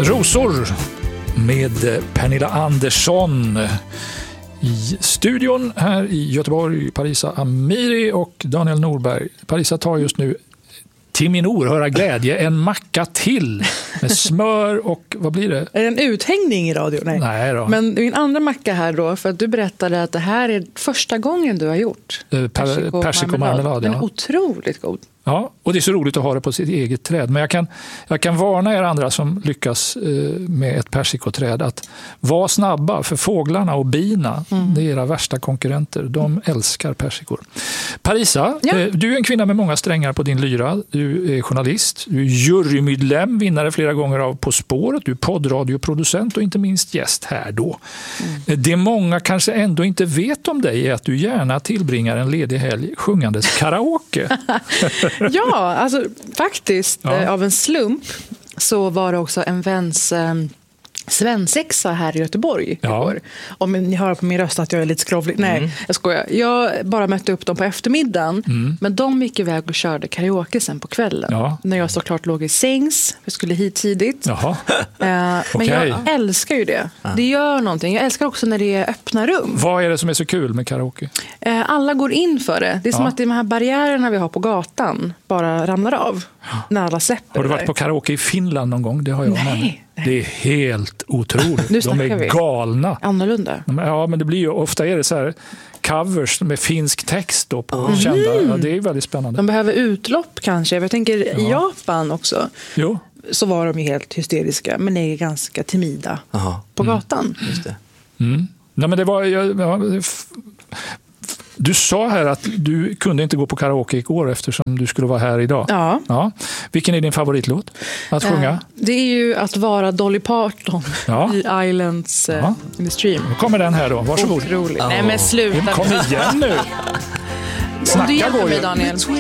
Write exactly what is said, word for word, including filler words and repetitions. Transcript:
Rosor med Pernilla Andersson i studion här i Göteborg. Parisa Amiri och Daniel Norberg. Parisa tar just nu till min oerhörda glädje en macka till med smör och vad blir det? Är det en uthängning i radio? Nej. Nej då. Men min andra macka här då, för att du berättade att det här är första gången du har gjort Eh, per, persikomarmelad. Den är Ja. otroligt god. Ja, och det är så roligt att ha det på sitt eget träd. Men jag kan, jag kan varna er andra som lyckas eh, med ett persikoträd att vara snabba, för fåglarna och bina, mm. det är era värsta konkurrenter. De mm. älskar persikor. Parisa, ja. eh, du är en kvinna med många strängar på din lyra. Du är journalist, du är jurymedlem, vinnare flera gånger av På spåret. Du är poddradioproducent och inte minst gäst här då. Mm. Det många kanske ändå inte vet om dig är att du gärna tillbringar en ledig helg sjungandes karaoke. Ja, alltså faktiskt Ja. eh, av en slump så var det också en väns eh, svensexa här i Göteborg Ja. igår. Om ni hör på min röst att jag är lite skrovlig. Nej, mm. jag skojar. Jag bara mötte upp dem på eftermiddagen, mm. men de gick iväg och körde karaoke sen på kvällen. Ja. När jag såklart låg i sängs, jag skulle hit tidigt. Jaha. Eh, men Okej. jag älskar ju det. Ja. Det gör någonting. Jag älskar också när det är öppna rum. Vad är det som är så kul med karaoke? Eh, alla går in för det. Det är som Ja. att de här barriärerna vi har på gatan bara ramlar av. När alla släpper. Har du varit där. på karaoke i Finland någon gång? Det har jag. Nej. Men det är helt otroligt. Nu De snackar är vi. galna. Annorlunda. Ja, men det blir ju, ofta är det så här covers med finsk text då på mm. kända. Ja, det är väldigt spännande. De behöver utlopp kanske. Jag tänker Ja. i Japan också. Jo. Så var de ju helt hysteriska. Men är ganska timida. Aha. På Mm. gatan. Just det. Mm. Nej, men det var... Jag, ja, f- du sa här att du kunde inte gå på karaoke igår eftersom du skulle vara här idag. Ja. Ja. Vilken är din favoritlåt att sjunga? Eh, det är ju att vara Dolly Parton Ja. i Islands eh, Ja. in the Stream. Då kommer den här då. Varsågod. Otroligt. Oh. Nej men sluta. Kom igen nu. Om du Snacka hjälper går mig ju. Daniel.